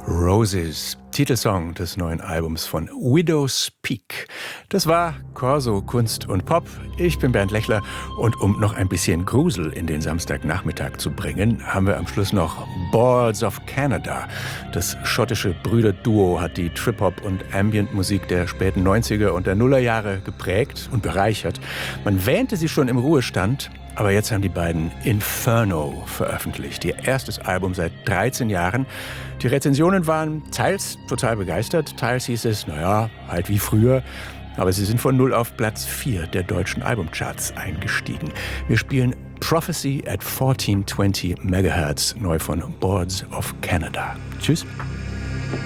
Roses, Titelsong des neuen Albums von Widow's Peak. Das war Corso Kunst und Pop. Ich bin Bernd Lechler und um noch ein bisschen Grusel in den Samstagnachmittag zu bringen, haben wir am Schluss noch Boards of Canada. Das schottische Brüderduo hat die Trip-Hop- und Ambient-Musik der späten 90er und der Nullerjahre geprägt und bereichert. Man wähnte sie schon im Ruhestand, aber jetzt haben die beiden Inferno veröffentlicht, ihr erstes Album seit 13 Jahren. Die Rezensionen waren teils total begeistert, teils hieß es, naja, halt wie früher. Aber sie sind von 0 auf Platz 4 der deutschen Albumcharts eingestiegen. Wir spielen Prophecy at 1420 MHz, neu von Boards of Canada. Tschüss.